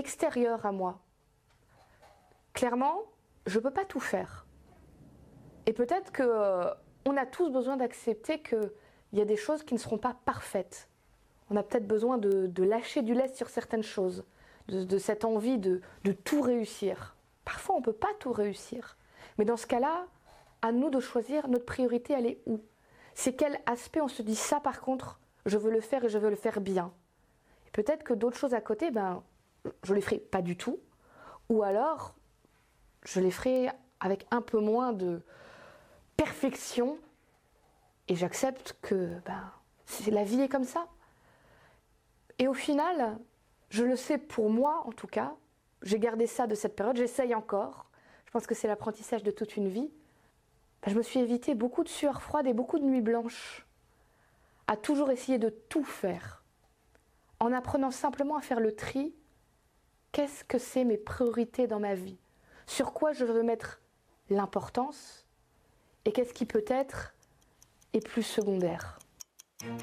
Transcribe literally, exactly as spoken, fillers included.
extérieure à moi. Clairement, je ne peux pas tout faire. Et peut-être qu'on euh, a tous besoin d'accepter qu'il y a des choses qui ne seront pas parfaites. On a peut-être besoin de, de lâcher du lest sur certaines choses, de, de cette envie de, de tout réussir. Parfois, on ne peut pas tout réussir. Mais dans ce cas-là, à nous de choisir notre priorité, elle est où? C'est quel aspect on se dit ça par contre, je veux le faire et je veux le faire bien. Et peut-être que d'autres choses à côté, ben, je les ferai pas du tout. Ou alors, je les ferai avec un peu moins de perfection. Et j'accepte que ben, c'est, la vie est comme ça. Et au final, je le sais pour moi en tout cas, j'ai gardé ça de cette période, j'essaye encore. Je pense que c'est l'apprentissage de toute une vie. Ben, je me suis évité beaucoup de sueurs froides et beaucoup de nuits blanches. À toujours essayer de tout faire. En apprenant simplement à faire le tri. Qu'est-ce que c'est mes priorités dans ma vie? Sur quoi je veux mettre l'importance? Et qu'est-ce qui peut-être est plus secondaire?